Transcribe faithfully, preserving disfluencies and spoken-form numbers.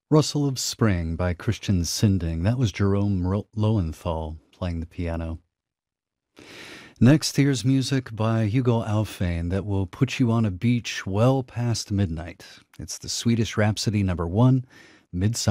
Rustle of Spring by Christian Sinding. That was Jerome Ro- Lowenthal playing the piano. Next, here's music by Hugo Alfvén that will put you on a beach well past midnight. It's the Swedish Rhapsody number one, Midsummer.